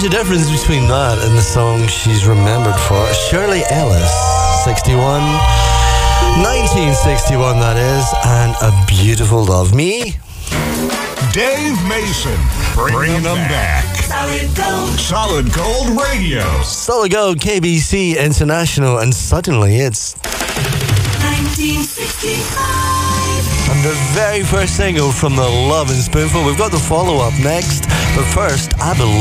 There's a difference between that and the song she's remembered for. Shirley Ellis, 61. 1961, that is. And A Beautiful Love. Me? Dave Mason, bringing them back. Solid Gold. Solid Gold Radio. Solid Gold, KBC International, and suddenly it's 1965. and the very first single from the Lovin' Spoonful. We've got the follow-up next, but first, I Believe.